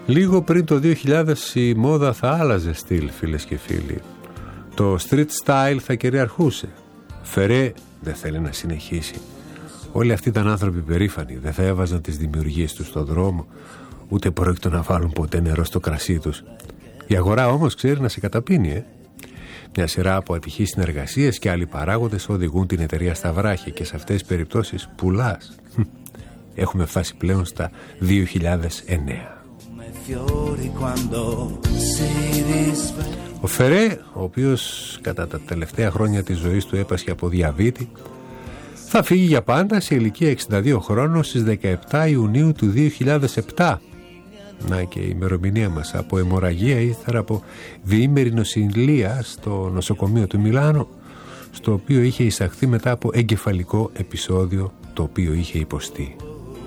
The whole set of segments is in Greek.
Λίγο πριν το 2000 η μόδα θα άλλαζε στυλ, φίλες και φίλοι. Το street style θα κυριαρχούσε. Φερέ δεν θέλει να συνεχίσει. Όλοι αυτοί ήταν άνθρωποι περήφανοι. Δεν θα έβαζαν τις δημιουργίες τους στον δρόμο, ούτε πρόκειτο να βάλουν ποτέ νερό στο κρασί τους. Η αγορά όμως ξέρει να σε καταπίνει, Μια σειρά από ατυχείς συνεργασίες και άλλοι παράγοντες οδηγούν την εταιρεία στα βράχια και σε αυτές τις περιπτώσεις πουλάς. Έχουμε φτάσει πλέον στα 2009. Ο Φερέ, ο οποίος κατά τα τελευταία χρόνια της ζωής του έπασχε από διαβήτη, θα φύγει για πάντα σε ηλικία 62 χρόνων στις 17 Ιουνίου του 2007. Να και η ημερομηνία μας, από αιμορραγία ύστερα από διήμερη νοσηλεία στο νοσοκομείο του Μιλάνο, στο οποίο είχε εισαχθεί μετά από εγκεφαλικό επεισόδιο το οποίο είχε υποστεί.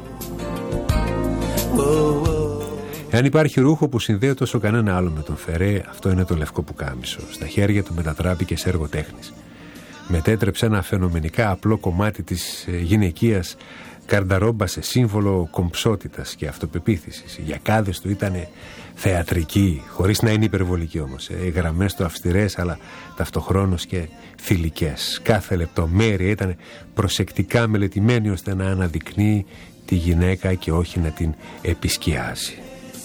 Εάν υπάρχει ρούχο που συνδέεται όσο κανένα άλλο με τον Φερέ, αυτό είναι το λευκό πουκάμισο. Στα χέρια του μετατράπηκε σε έργο τέχνης. Μετέτρεψε ένα φαινομενικά απλό κομμάτι της γυναικείας καρνταρόμπα σε σύμβολο κομψότητας και αυτοπεποίθησης. Οι γιακάδες του ήταν θεατρικοί, χωρίς να είναι υπερβολικοί όμως. Οι γραμμές του αυστηρές, αλλά ταυτοχρόνως και θηλυκές. Κάθε λεπτομέρεια ήταν προσεκτικά μελετημένη ώστε να αναδεικνύει τη γυναίκα και όχι να την επισκιάζει.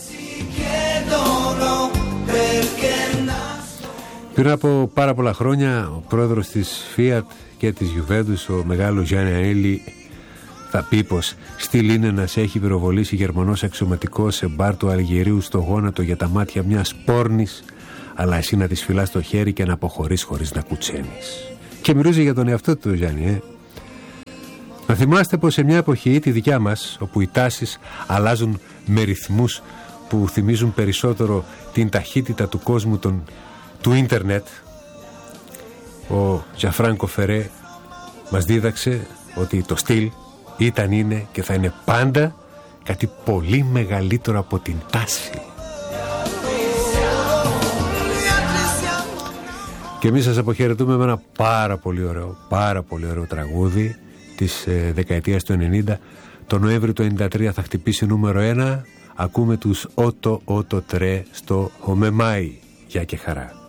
Πριν από πάρα πολλά χρόνια, ο πρόεδρος της Fiat και της Juventus, ο μεγάλος Γιάννη Ανέλη, θα πει πως στυλ είναι να σε έχει πυροβολήσει γερμανός αξιωματικός σε μπαρ του Αλγερίου στο γόνατο για τα μάτια μιας πόρνης, αλλά εσύ να της φυλάς το χέρι και να αποχωρείς χωρίς να κουτσένεις. Και μιλούσε για τον εαυτό του Γιάννη, Να θυμάστε πως σε μια εποχή, τη δικιά μας, όπου οι τάσεις αλλάζουν με ρυθμούς που θυμίζουν περισσότερο την ταχύτητα του κόσμου του ίντερνετ, ο Gianfranco Ferré μας δίδαξε ότι το στυλ ήταν, είναι και θα είναι πάντα κάτι πολύ μεγαλύτερο από την τάση. Και εμείς σας αποχαιρετούμε με ένα πάρα πολύ ωραίο τραγούδι της δεκαετίας του 90. Το Νοέμβριο του 93 θα χτυπήσει νούμερο 1. Ακούμε τους Ότο Τρέ στο Χομεμάι. Γεια και χαρά.